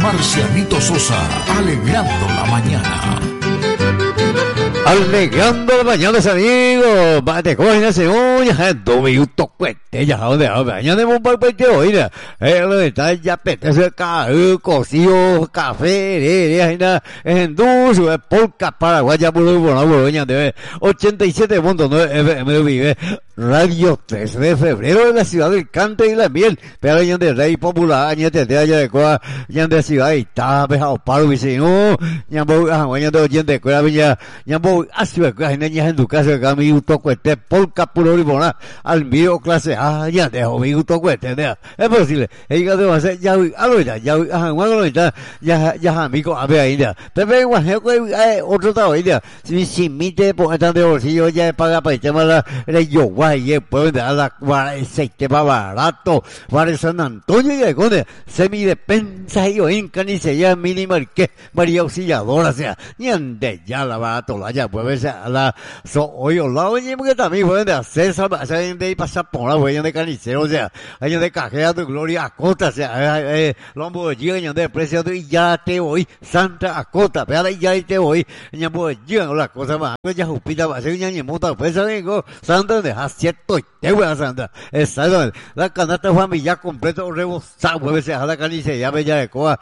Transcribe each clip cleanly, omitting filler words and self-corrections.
Marcianito Sosa, alegrando la mañana. Alegrando la mañana, amigos. Bate coña se uña, 2 minutos cuete, ya donde mañana de un papete hoy, está ya apetece cocido, café, en dulce, polca paraguaya, Boloña de 87.9 FM vive. Radio 13 de febrero de la ciudad del Cante y la Miel, pero ya de Rey Popular, año de allá de Coa, ya de ciudad y está, pejado paro, y no, ya voy a mañana de oyente de Coa, ya voy a ciudad, ya en tu casa, que a mí un toque este, polca puro libona, al mío clase A, ya dejo mi toque este, es posible, ella debe hacer, ya voy a lo ya voy a lo ya amigo, a ver ahí, pero vengo otro trabajo, si mi te ponen de bolsillo, ya paga para el tema de la yo, y pueden dar la aceite más barato para San Antonio y de Conde semi despensa y oincan y se llama minimal que María Auxiliadora sea ni ande ya la barato la ya puede ser a la hoy o la oye porque también pueden hacer esa de pasar por la huella de carnicero o sea hay de cajera de Gloria Acosta o sea lombo de llegan de precio y ya te voy Santa Acota pero ya te voy ya pues llegan las cosas más ya jupita va a ser ya ni muta pues vengo Santa de cierto, te voy a Santa. Exactamente. La canasta familiar completo rebosado, puede ser a la carnicería ya bella de Coa.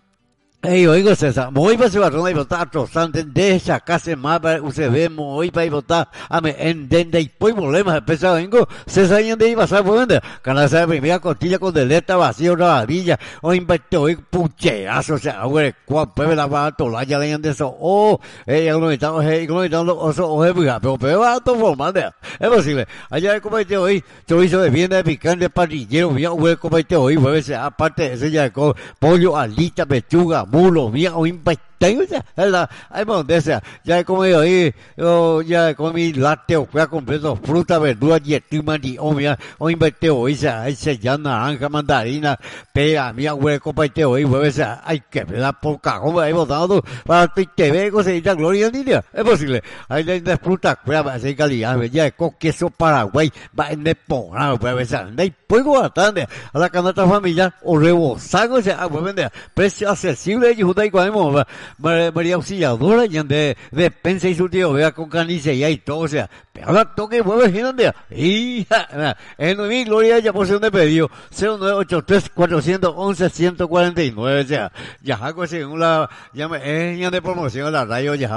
Ey, oigo César, muy para se va a votar trozante de esa casa más para usted muy para votar a me en dende y pues problemas empezado vengo César y ande iba a ser bueno canasta de primera costilla con deleta vacío una varilla o inverte hoy pucherazo o sea güey cuál puede la va a tolar ya le de eso uno está oso oje pero va a todo formal es posible allá comete hoy chorizo de vianda de picante parrillero mira güey comete hoy puede ser aparte de eso ya con pollo alita pechuga mulo, mía, o impactante, hay donde sea, ya he comido ahí, ya he comido lácteo, fue a completo, fruta, verdura, yetima, o mía, o invertí hoy, ese ya naranja, mandarina, pera, mía, huele, compartí hoy, hay que ver por cajón, ahí botado, para que te ve, cosita, gloria en día, es posible, hay de fruta, prueba, así calidad, ya con queso Paraguay, va en el ponado, puede ser, de fuego bastante, a la canasta familiar, o rebosado, o sea, puede vender, precio accesible, y junto ahí con María Auxiliadora, y de despensa y su tío, vea con carnicería y todo, o sea, pero ahora toque mueve gigante, hija, en mi gloria ya por de pedido, 0983-411-149, o sea, ya hago según la, ya de promoción a la radio, ya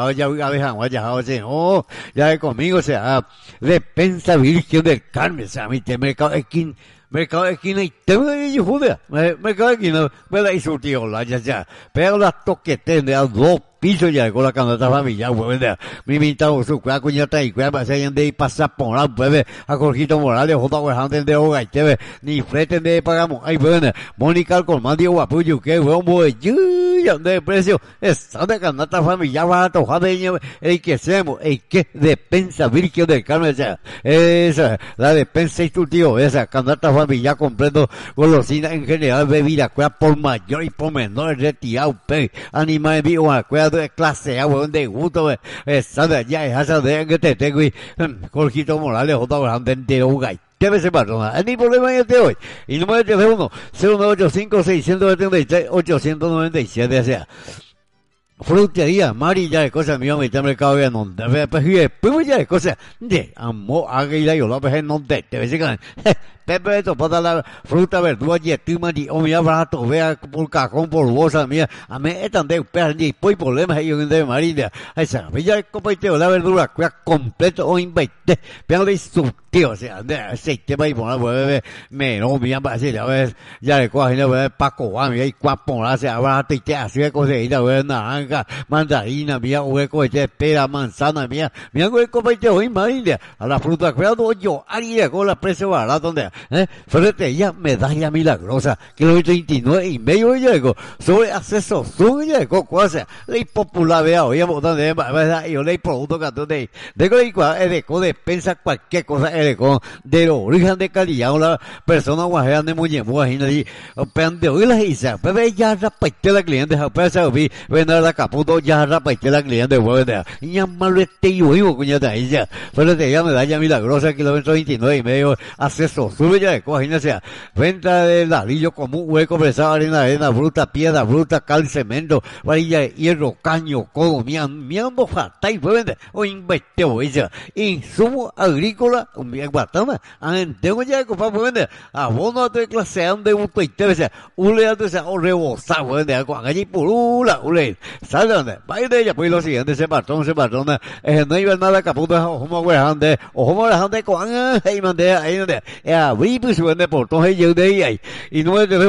de conmigo, o sea, despensa Virgen del Carmen, o sea, mi mercado esquina, mercado de esquina y te voy a joder, mercado de esquina, me la hizo tío, ya, pero las toquetes de a 2 pisos ya con la canasta familiar, huevón, mi invitado su cueva cuñata y cueva se hayan de pasar por la huevón, a Jorgito Morales, J. Huejante de Hoga y TV, ni frente de pagamos, ay huevón, Mónica Colmán de Guapullo, que huevón, de precio, esa de canasta familiar barato, joder, el que seamos, el que despensa Virgen del Carmen, o sea, esa, la despensa y tu tío, esa canasta familiar completo, golosina en general, bebida, cueva por mayor y por menor, retirado, animales vivos, a cueva de clase A, huevón, de gusto, esa de allá, esa de que te tengo y, Jorgito Morales, J. Huejante de Hoga y debe ser patrona. Ni problema en este hoy. Y número de teléfono 0985-673-897. O sea, frutería, Mari, ya de cosas mío, me está mercado de no. Pues ya de cosas de amor, águila y lo que no te ves que Pepe, esto para la fruta, verdura, yetima, y o mía barato, vea por cajón, por bolsa, mía, a mí están de perder, pues problemas ahí en de Marina. Esa, ya compartió la verdura, cuya completo o invierte, pero de su tío, o sea, de aceite, para ir por la bebé, menos, mía, para decir, a ver, ya le cogen, a ver, Paco, va, mía, y cuapo, la sea barato, y te hace cosita, ver, naranja, mandarina, mía, hueco, pera, manzana, mía, compartió en Marina, a la fruta, cuidado, yo, haría con la precio barato, donde ferretería Medalla Milagrosa, kilómetro 29 y medio de llego, sobre acceso, sube llego, cosa, ley popular, vea, oye, donde verdad, yo ley producto que tú de despensa cualquier cosa, de origen de calidad, una persona guajera de muñeco, y operan de hoy la isa, pero ya rapete la cliente, pero se vi, vender la caputo, ya rapete la cliente, y ya malo este yo, cuñata, ella, ferretería Medalla Milagrosa, kilómetro 29 y medio, acceso, sube ya de cojina, o sea, venta de ladrillo común, hueco, presado, arena bruta, piedra bruta, cal, cemento, varilla de hierro, caño, codo, miambo, jata y vende, o investeo, ella, insumo agrícola, bien guatama, tengo ya de copa, vende, abono de clase de un tuite, o sea, ule a tu sea, o rebosa, vende, a allí por ule, sale donde, vaya de ella, pues lo siguiente, se patrón, no iba nada caputa, o grande, o grande, con ahí mandé, abrí, pues vende por todo ello de ahí, y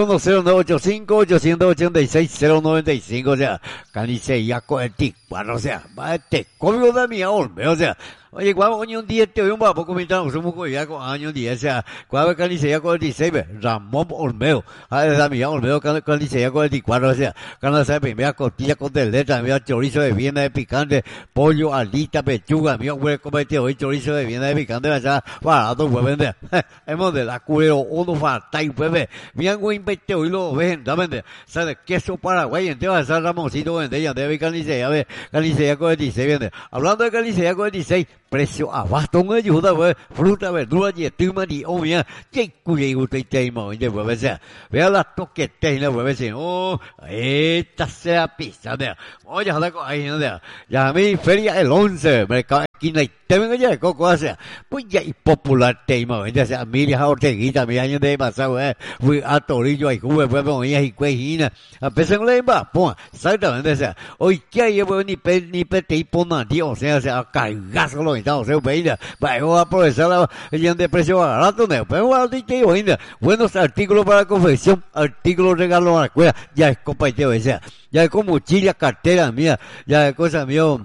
931-0985-886-095, o sea, canice ya con el tic, bueno, o sea, va este, código de mi hombre, o sea, oye, cuando año 10 te un papo comentando, somos con ya con año 10, o sea, cuando canice ya con el 16, Ramón Olmedo, a la mía Olmedo, canice ya con el 14, o sea, cuando se primera costilla con deleta, mira chorizo de Viena de picante, pollo, alita, pechuga, mío, güey, comete hoy chorizo de Viena de picante, o sea, barato, pues vende, hemos de la culero, uno falta y pues mira, güey, vete hoy lo ven, vende, ¿sabes? Queso Paraguay, entonces va a ser Ramoncito, vende, ya debe canice ya con el 16, vende, hablando de canice ya con el 16, precio abasto me ayuda, güey, fruta, verdura, yetima, y mira, que cuye usted tema, oye, pues, vea las toquetes, la pues, oh, esta sea pizza, oye, ahí, ya a mí, feria el 11, mercado esquina y te vengo ya de coco, o sea, pues ya y popular tema, o sea, mira a Orteguita, mi año de pasado, fui a Torillo, ahí jugué, pues, y cuejina, a pesar de la pues, exactamente, o sea, hoy que hay, pues, ni pete y ponante, o sea, cargazo lo o sea, veía, va a aprovechar la de precio barato, pero buenos artículos para confección, artículos regalos a la escuela, ya es copa y te o sea, ya es como mochila, cartera mía, ya es cosa mío,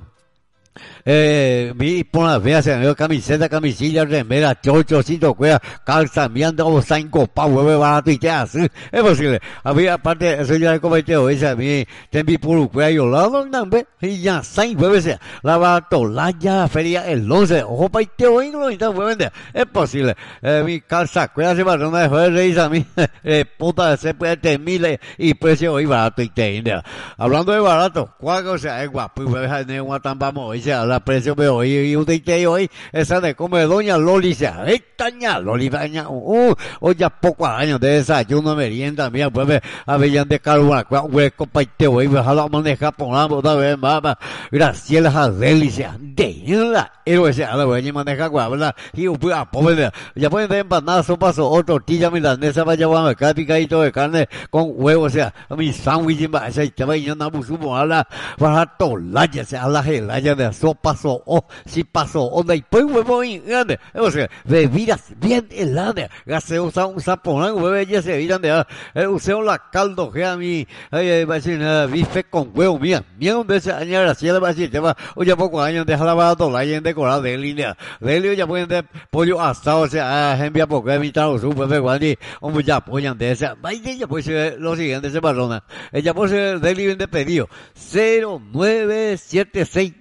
por la vea se me dio camiseta, camisilla, remera, chochocito, cueva, calza, me han dado 5 pavos, hueve barato y te hace, es posible. Había aparte, eso ya cometido, esa a mí, te vi por cueva y lado, nambe, y ya 6 hueves, la barato, la ya feria el 11, ojo pa' y te oí, no y tal, es posible. Mi calza, cueva se va a una de reís a mí, puta, se puede te mil y precio hoy barato y te hablando de barato, cuál cosa es guapo, y hueves de Guatambamo, sea, la precio me hoy, y usted te hoy, esa de como de doña Loli, sea, estaña, Loli, baña, oye, pocos años de desayuno, merienda, mía, pues, habían de calma, hueco, pa' y te hoy, déjalo manejar por la otra vez, mamá, Graciela Jadeli, sea, de la, héroe, sea, la voy a manejar, ¿verdad? Y pues, pobre, ya pueden de empanadas, sopas o tortilla milanesa, vaya, vamos, acá picadito de carne con huevo, o sea, mi sándwich, esa, te va a ir a busumo, a la, para tolaya, sea, a la gelaya de so pasó, si pasó, onda y pues huevo y grande, o sea, bebidas bien heladas, gaseosa, un saponán, hueve, ya se viran de, useo la caldo, que a mí, va a decir, bife con huevo, mía, donde se añade así, le va a decir, te va, oye, pocos años, deja la barato, la en decorado de línea, ya pueden de pollo asado, o sea, envía porque evitar los super de guardi, hombre, ya apoyan de esa, vaya, ya pues lo siguiente se perdona, ella puede ser delivery de pedido, 0976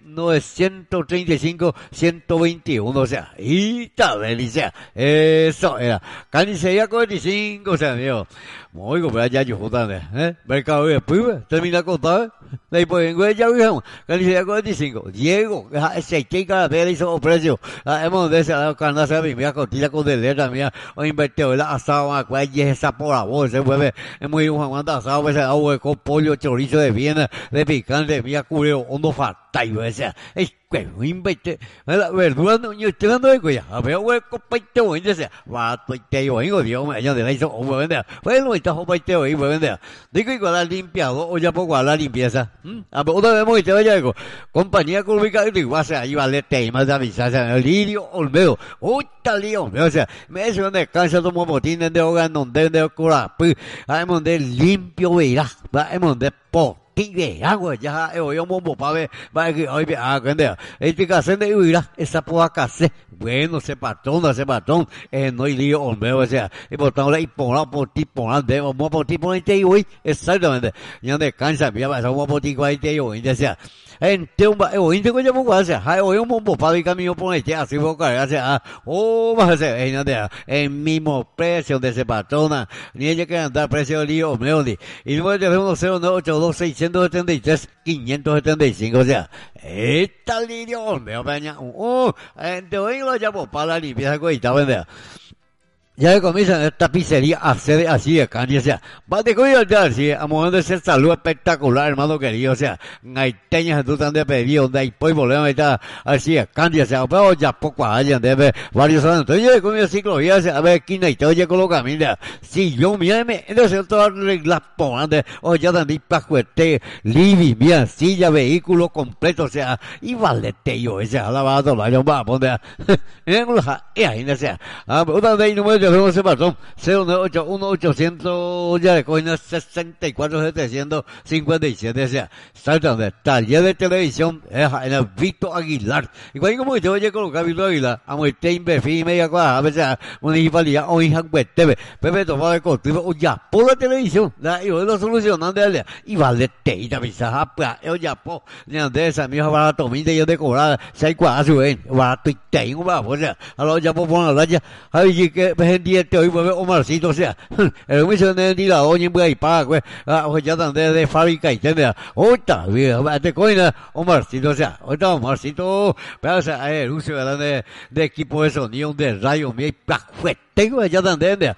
935-121, o sea, y tal delicia, eso era, carnicería 45, o sea, mío, muy pero ya yo jodane, mercado de después, termina contar, de pues en ya viejo, carnicería 45, Diego, ese chica de hizo precio, hemos de esa carnaza de mi costilla con deleta mía, o invertido la asado, a cual y esa por la voz, se mueve, es muy Juan asado, ese agua con pollo, chorizo de Viena, de picante, mía cureo, hondo fatal, o sea, es que invite, la verdura no, yo estoy dando de cuya, a ver, güey, compaite, güey, ya sea, va, te digo, Dios, me añade la hizo, o me vende, bueno, está compaite, güey, me vende, digo, igual la limpiado, o ya poco a la limpieza, a ver, otra vez, muy te vaya, digo, compañía curvica, digo, o sea, ahí vale tema de avisar, Lirio Olmedo, Lío, o sea, me dice donde cansa tu motines de hogar, donde de cura, pues, hay donde limpio, verás, hay donde po, tigre, agua, ya, yo mombo pa' ver, va que hoy, cuando, este casé de huirá, esa poa casé, bueno, ese patrón, no hay lío, hombre, o sea, y por tanto, y por ti, vamos por ti, por este, hoy, exactamente, ya descansa, ya vas a un por ti, cuál te hoy, ya sea, então, eu ainda coisa boa, assim, eu mombo para o caminho por este, assim, vou carregar, assim, mas, é mismo precio de ese patrona, ni ella que andar precio lío, me odio, y luego tenemos 0982673-575, o sea, esta lío, me opeña, entonces lo llamo para la limpieza, coita, ¿verdad? ya comienzan esta pizzería a hacer así de caña, o sea, va de coño ya, así, a modo de ser salud espectacular, hermano querido, o sea, hay teñas tú tan de pedido, donde hay pues volvemos a estar así de caña, o sea, pero ya poco hay, de ver varios años, entonces yo con mi ciclovía, o sea, a ver, quina y te oye con lo camina, si yo, mira, entonces todo arreglas por ande, o ya dan pajuete, living, mira, silla, vehículo completo, o sea, y valete yo, o sea, lavado, la yo va a poner, en la, ahí, o sea, una de ahí número de ese patrón, 0981800, ya de coina 64757, o sea, saltan de taller de televisión, en el Víctor Aguilar, y cuando como yo oye colocar Víctor Aguilar, a muy tempe, fin, media cuadra, a veces, municipalidad, o hija, pues, Pepe tomaba de costumbre, o ya, por la televisión, y hoy lo solucionan de allá, y valete, y también, pues, o ya, po, ya de esa, mi hija barato, mil yo de cobrar, 6 cuadras, barato, y tengo, o sea, a lo ya, por la raya, ay, que, pendiente hoy vuelve Omarcito, o sea, el mismo de la doña en y paga, pues, ya tan de fábrica y tendrá, otra, te coina, Omarcito, o sea, ahorita Omarcito, pero, o sea, el uso de equipo de sonido, de radio, mi tengo ya tan de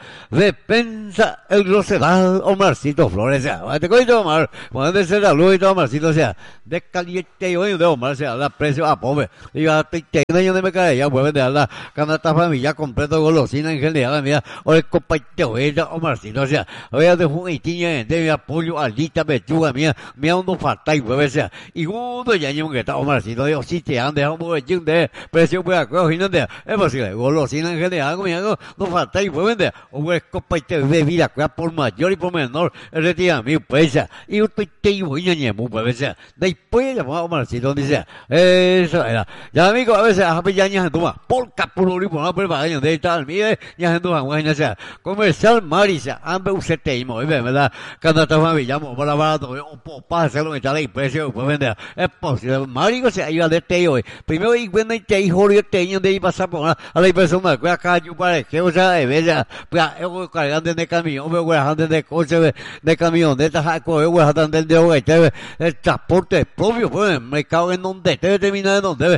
defensa el groseral Omarcito Flores, o sea, te coina Omar, cuando se la luz y todo Omarcito, o sea, de caliente y hoy de Omar, o sea, la precio a pobre, y a te de me cae ya, pueden de la canasta familia completo golosina en general, mira, o el compañero Omarcito, o sea, oye, de juguetiña, de apoyo, alita, pechuga, mía, uno falta y puede ser, y uno ya ni un que está Omarcito, yo sí te han dejado un de precio, pues, imagínate, es posible, golosina en general, mira, no falta y puede vender, o el compañero de vida, por mayor y por menor, el retira mi pues, y usted te iba y ñemu, puede ser, después llamó a Omarcito, dice, eso era, ya amigo, a veces, a ver, ya ni toma, por capuluri, por no preparar, de tal, mire, ya no van a sea, comercial Marisa, hambre usted te imo, ¿verdad? Cuando estamos villamos, para barato, o para hacerlo en tal y precio, pues vender, es posible, marico, se iba de te hoy, primero y bueno, y te hijo, y te de ahí pasar por a la persona, que acá yo para que, o sea, de bella, pues, yo cargando de camión, me voy a de coche, de camión, de tajaco, yo voy a andar de hoy, el transporte propio, pues, me cago en donde, debe terminar en donde,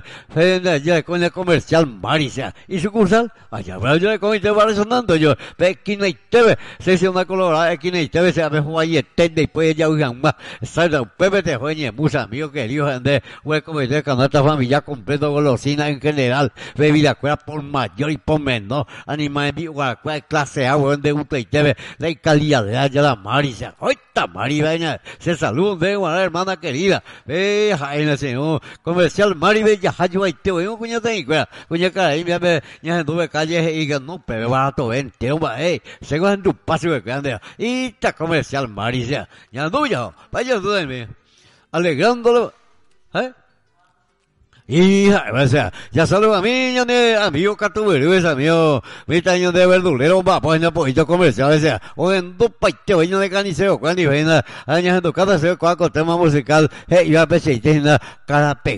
ya con el comercial Marisa, y sucursal, allá, pero yo con este va resonando yo, ve quina y teve, se hizo una colorada, quina y teve, se ha mejor ahí etende, y pues ya usan más, salta un pepe te jueñe, musa, amigo querido, ande, voy a cometer canasta familia completo, golosina en general, bebida cuera por mayor y por menor, animal en vivo, clase A, weón, de usted y teve, la calidad de allá la Marisa, oita Mari, veña, se saludan de una hermana querida, jaina señor, comercial Mari, bella, hayo, y te voy a cuña te cuña cara, ahí, ya anduve calle y no, pero barato, ven, te va, según en tu paso de grande, y ta comercial Marisa, ya anduve ya, vaya tú de mí, alegrándolo, hija, o sea, ya saluda a mí, ya de amigo Catuberú, amigo, mi taño de verdulero, va, pues, en poquito comercial, o sea, o en dos paiteos, año de caniceo, cuando y ven, años en tu casa, se cuaco tema musical, y va a pesar, cada pe